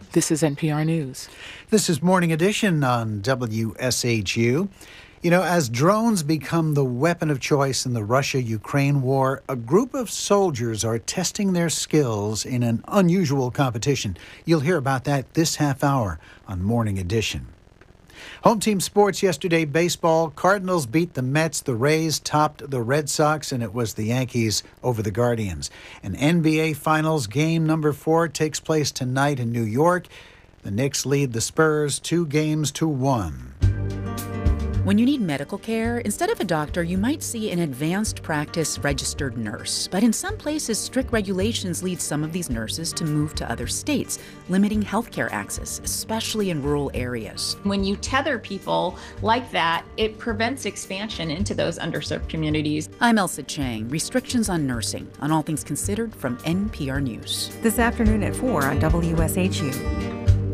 This is NPR News. This is Morning Edition on WSHU. You know, as drones become the weapon of choice in the Russia-Ukraine war, a group of soldiers are testing their skills in an unusual competition. You'll hear about that this half hour on Morning Edition. Home team sports yesterday, baseball. Cardinals beat the Mets. The Rays topped the Red Sox, and it was the Yankees over the Guardians. An NBA Finals game number 4 takes place tonight in New York. The Knicks lead the Spurs 2-1. When you need medical care, instead of a doctor, you might see an advanced practice registered nurse. But in some places, strict regulations lead some of these nurses to move to other states, limiting healthcare access, especially in rural areas. When you tether people like that, it prevents expansion into those underserved communities. I'm Elsa Chang. Restrictions on nursing, on All Things Considered from NPR News. This afternoon at 4 on WSHU.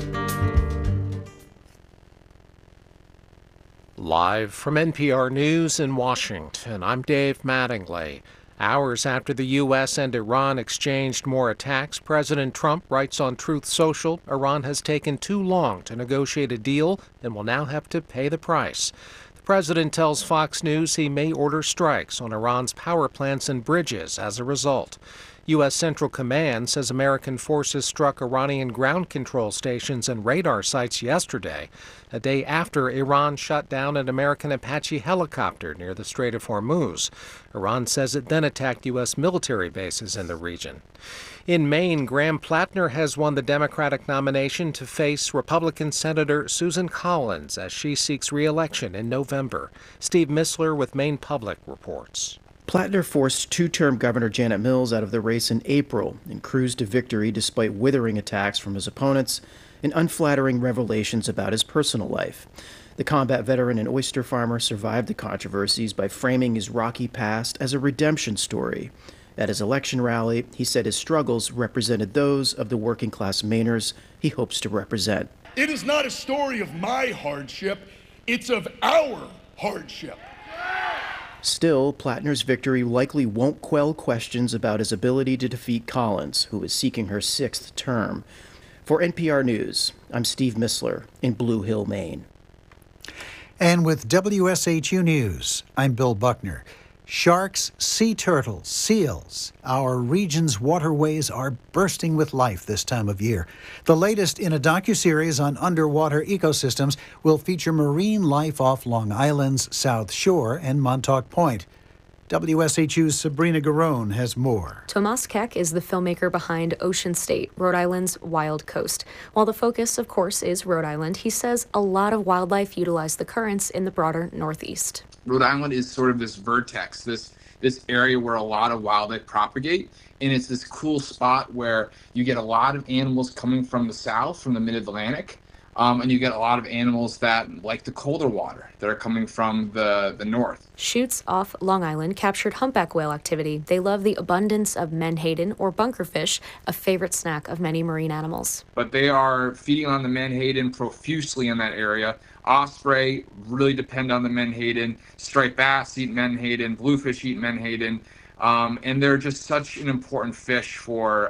Live from NPR News in Washington, I'm Dave Mattingly. Hours after the U.S. and Iran exchanged more attacks, President Trump writes on Truth Social, Iran has taken too long to negotiate a deal and will now have to pay the price. The president tells Fox News he may order strikes on Iran's power plants and bridges as a result. U.S. Central Command says American forces struck Iranian ground control stations and radar sites yesterday, a day after Iran shot down an American Apache helicopter near the Strait of Hormuz. Iran says it then attacked U.S. military bases in the region. In Maine, Graham Plattner has won the Democratic nomination to face Republican Senator Susan Collins as she seeks re-election in November. Steve Missler with Maine Public reports. Plattner forced two-term Governor Janet Mills out of the race in April and cruised to victory despite withering attacks from his opponents and unflattering revelations about his personal life. The combat veteran and oyster farmer survived the controversies by framing his rocky past as a redemption story. At his election rally, he said his struggles represented those of the working-class Mainers he hopes to represent. It is not a story of my hardship, it's of our hardship. Still, Plattner's victory likely won't quell questions about his ability to defeat Collins, who is seeking her 6th term. For NPR News, I'm Steve Missler in Blue Hill, Maine. And with WSHU News, I'm Bill Buckner. Sharks, sea turtles, seals. Our region's waterways are bursting with life this time of year. The latest in a docuseries on underwater ecosystems will feature marine life off Long Island's South Shore and Montauk Point. WSHU's Sabrina Garone has more. Tomas Keck is the filmmaker behind Ocean State, Rhode Island's Wild Coast. While the focus, of course, is Rhode Island, he says a lot of wildlife utilize the currents in the broader Northeast. Rhode Island is sort of this vertex, this area where a lot of wildlife propagate, and it's this cool spot where you get a lot of animals coming from the south, from the mid-Atlantic, and you get a lot of animals that like the colder water that are coming from the north. Shoots off Long Island captured humpback whale activity. They love the abundance of menhaden or bunkerfish, a favorite snack of many marine animals. But they are feeding on the menhaden profusely in that area. Osprey really depend on the menhaden. Striped bass eat menhaden. Bluefish eat menhaden. And they're just such an important fish for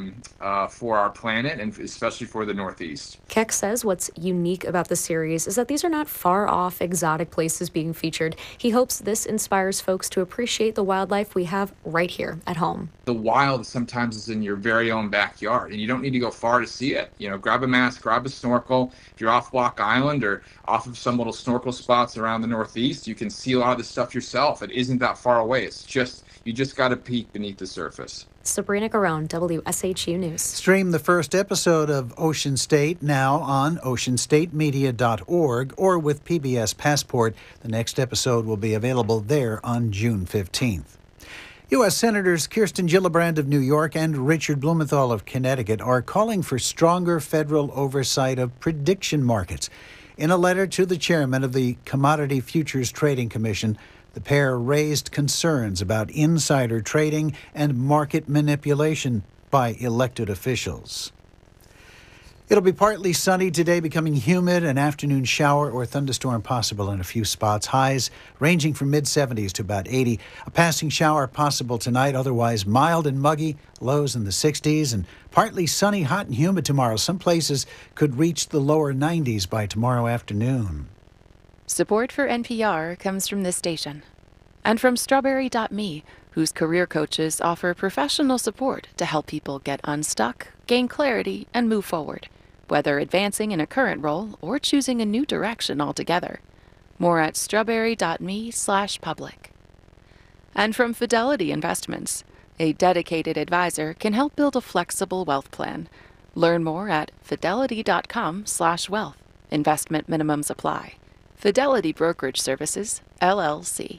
our planet, and especially for the Northeast. Keck says what's unique about the series is that these are not far-off, exotic places being featured. He hopes this inspires folks to appreciate the wildlife we have right here at home. The wild sometimes is in your very own backyard, and you don't need to go far to see it. You know, grab a mask, grab a snorkel. If you're off Block Island or off of some little snorkel spots around the Northeast, you can see a lot of this stuff yourself. It isn't that far away. You just got to peek beneath the surface. Sabrina Garone, WSHU News. Stream the first episode of Ocean State now on oceanstatemedia.org or with PBS Passport. The next episode will be available there on June 15th. U.S. Senators Kirsten Gillibrand of New York and Richard Blumenthal of Connecticut are calling for stronger federal oversight of prediction markets. In a letter to the chairman of the Commodity Futures Trading Commission, the pair raised concerns about insider trading and market manipulation by elected officials. It'll be partly sunny today, becoming humid. An afternoon shower or thunderstorm possible in a few spots. Highs ranging from mid-70s to about 80. A passing shower possible tonight, otherwise mild and muggy. Lows in the 60s. And partly sunny, hot and humid tomorrow. Some places could reach the lower 90s by tomorrow afternoon. Support for NPR comes from this station and from Strawberry.me, whose career coaches offer professional support to help people get unstuck, gain clarity, and move forward, whether advancing in a current role or choosing a new direction altogether. More at strawberry.me/public. And from Fidelity Investments, a dedicated advisor can help build a flexible wealth plan. Learn more at fidelity.com/wealth. Investment minimums apply. Fidelity Brokerage Services, LLC.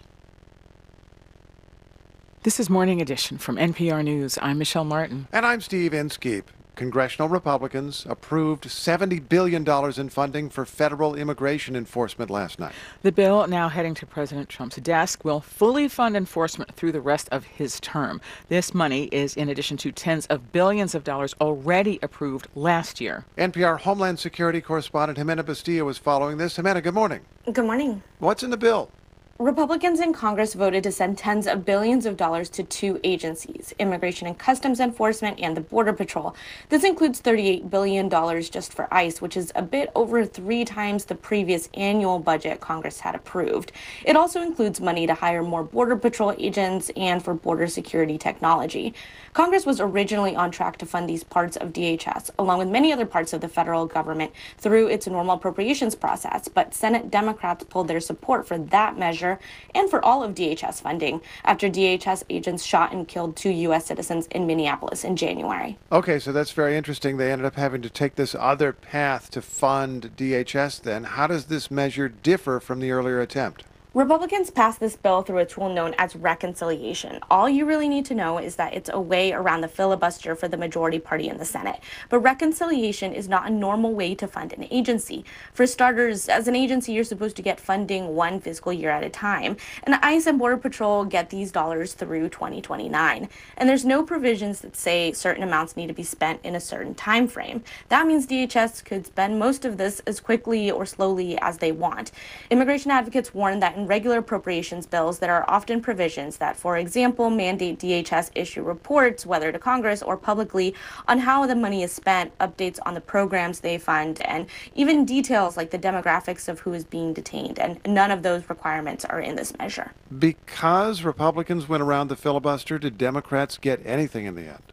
This is Morning Edition from NPR News. I'm Michelle Martin. And I'm Steve Inskeep. Congressional Republicans approved $70 billion in funding for federal immigration enforcement last night. The bill, now heading to President Trump's desk, will fully fund enforcement through the rest of his term. This money is in addition to tens of billions of dollars already approved last year. NPR Homeland Security correspondent Jimena Bustillo is following this. Jimena, good morning. Good morning. What's in the bill? Republicans in Congress voted to send tens of billions of dollars to two agencies, Immigration and Customs Enforcement and the Border Patrol. This includes $38 billion just for ICE, which is a bit over 3 times the previous annual budget Congress had approved. It also includes money to hire more Border Patrol agents and for border security technology. Congress was originally on track to fund these parts of DHS, along with many other parts of the federal government, through its normal appropriations process, but Senate Democrats pulled their support for that measure and for all of DHS funding after DHS agents shot and killed 2 U.S. citizens in Minneapolis in January. Okay, so that's very interesting. They ended up having to take this other path to fund DHS then. How does this measure differ from the earlier attempt? Republicans passed this bill through a tool known as reconciliation. All you really need to know is that it's a way around the filibuster for the majority party in the Senate. But reconciliation is not a normal way to fund an agency. For starters, as an agency, you're supposed to get funding 1 fiscal year at a time. And ICE and Border Patrol get these dollars through 2029. And there's no provisions that say certain amounts need to be spent in a certain time frame. That means DHS could spend most of this as quickly or slowly as they want. Immigration advocates warn that in regular appropriations bills, there are often provisions that, for example, mandate DHS issue reports, whether to Congress or publicly, on how the money is spent, updates on the programs they fund, and even details like the demographics of who is being detained. And none of those requirements are in this measure. Because Republicans went around the filibuster, did Democrats get anything in the end?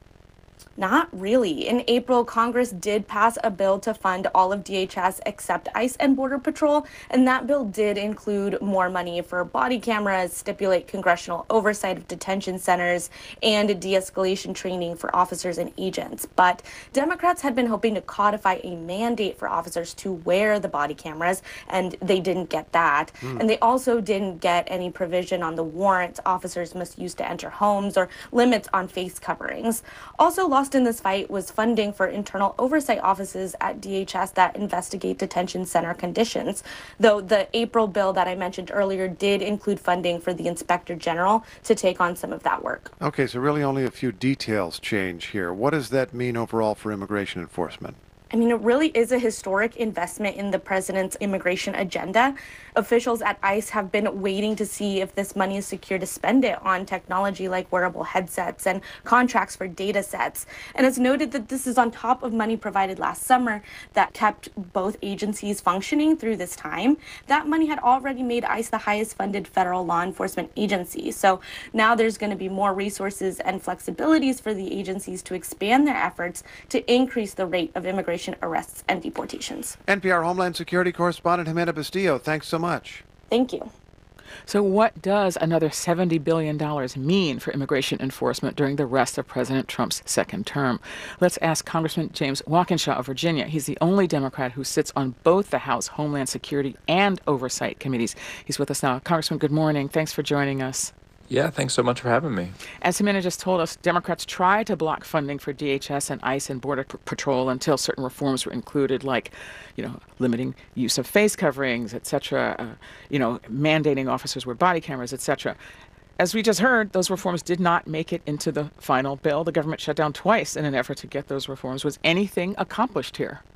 Not really. In April, Congress did pass a bill to fund all of DHS except ICE and Border Patrol, and that bill did include more money for body cameras, stipulate congressional oversight of detention centers, and de-escalation training for officers and agents. But Democrats had been hoping to codify a mandate for officers to wear the body cameras, and they didn't get that. And they also didn't get any provision on the warrants officers must use to enter homes or limits on face coverings. Also lost in this fight was funding for internal oversight offices at DHS that investigate detention center conditions, though the April bill that I mentioned earlier did include funding for the Inspector General to take on some of that work. Okay, so really only a few details change here. What does that mean overall for immigration enforcement? I mean, it really is a historic investment in the president's immigration agenda. Officials at ICE have been waiting to see if this money is secure to spend it on technology like wearable headsets and contracts for data sets. And it's noted that this is on top of money provided last summer that kept both agencies functioning through this time. That money had already made ICE the highest funded federal law enforcement agency. So now there's going to be more resources and flexibilities for the agencies to expand their efforts to increase the rate of immigration arrests and deportations. NPR Homeland Security correspondent Jimena Bustillo, thanks so much. Thank you. So what does another $70 billion mean for immigration enforcement during the rest of President Trump's second term? Let's ask Congressman James Walkinshaw of Virginia. He's the only Democrat who sits on both the House Homeland Security and Oversight committees. He's with us now. Congressman, good morning. Thanks for joining us. Yeah, thanks so much for having me. As Jimena just told us, Democrats tried to block funding for DHS and ICE and Border Patrol until certain reforms were included, like, limiting use of face coverings, et cetera, mandating officers wear body cameras, et cetera. As we just heard, those reforms did not make it into the final bill. The government shut down twice in an effort to get those reforms. Was anything accomplished here?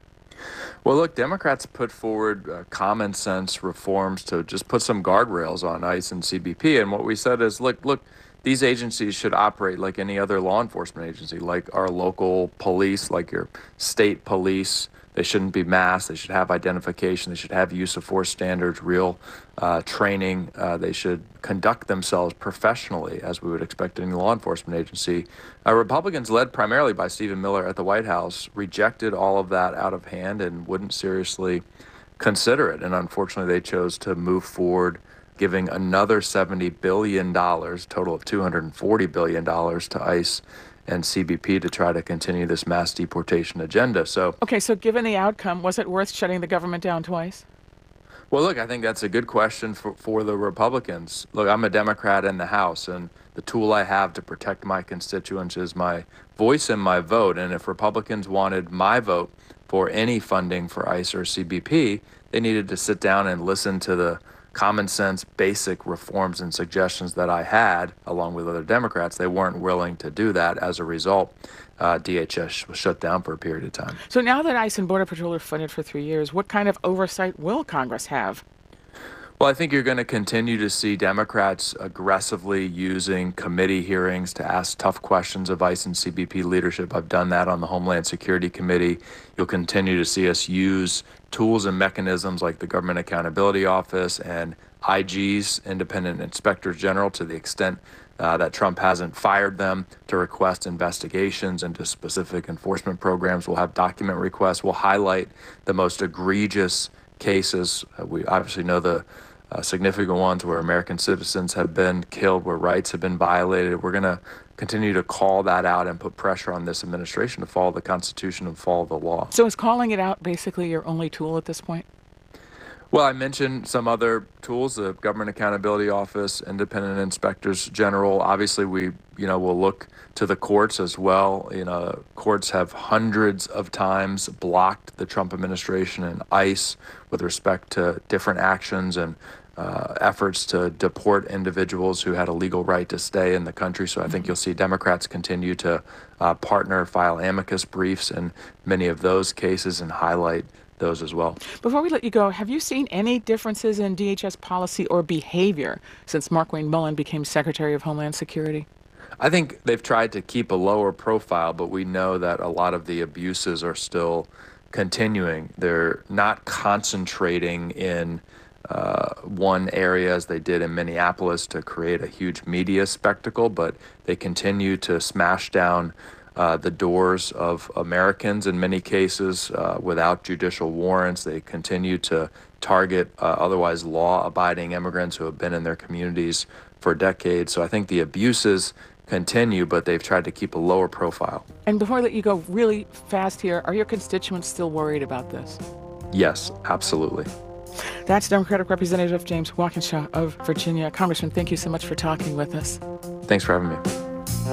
Well, look, Democrats put forward common sense reforms to just put some guardrails on ICE and CBP. And what we said is, look, these agencies should operate like any other law enforcement agency, like our local police, like your state police. They shouldn't be masked. They should have identification. They should have use of force standards, real training. They should conduct themselves professionally, as we would expect any law enforcement agency. Republicans, led primarily by Stephen Miller at the White House, rejected all of that out of hand and wouldn't seriously consider it. And unfortunately, they chose to move forward, giving another $70 billion, total of $240 billion to ICE and CBP to try to continue this mass deportation agenda. So, okay, so given the outcome, was it worth shutting the government down twice? Well, look, I think that's a good question for the Republicans. Look, I'm a Democrat in the House, and the tool I have to protect my constituents is my voice and my vote. And if Republicans wanted my vote for any funding for ICE or CBP, they needed to sit down and listen to the common sense, basic reforms and suggestions that I had, along with other Democrats. They weren't willing to do that. As a result, DHS was shut down for a period of time. So now that ICE and Border Patrol are funded for 3 years, what kind of oversight will Congress have? Well, I think you're going to continue to see Democrats aggressively using committee hearings to ask tough questions of ICE and CBP leadership. I've done that on the Homeland Security Committee. You'll continue to see us use tools and mechanisms like the Government Accountability Office and IGs, Independent Inspectors General, to the extent that Trump hasn't fired them, to request investigations into specific enforcement programs. We'll have document requests. We'll highlight the most egregious cases. We obviously know the significant ones where American citizens have been killed, where rights have been violated. We're going to continue to call that out and put pressure on this administration to follow the Constitution and follow the law. So is calling it out basically your only tool at this point? Well, I mentioned some other tools, the Government Accountability Office, Independent Inspectors General. Obviously, we will look to the courts as well. Courts have hundreds of times blocked the Trump administration and ICE with respect to different actions and efforts to deport individuals who had a legal right to stay in the country. So I think you'll see Democrats continue to partner, file amicus briefs in many of those cases and highlight those as well. Before we let you go, have you seen any differences in DHS policy or behavior since Markwayne Mullin became Secretary of Homeland Security? I think they've tried to keep a lower profile, but we know that a lot of the abuses are still continuing. They're not concentrating in one area as they did in Minneapolis to create a huge media spectacle, but they continue to smash down the doors of Americans in many cases without judicial warrants. They continue to target otherwise law-abiding immigrants who have been in their communities for decades. So I think the abuses continue, but they've tried to keep a lower profile. And before I let you go really fast here, are your constituents still worried about this? Yes, absolutely. That's Democratic Representative James Walkinshaw of Virginia. Congressman, thank you so much for talking with us. Thanks for having me.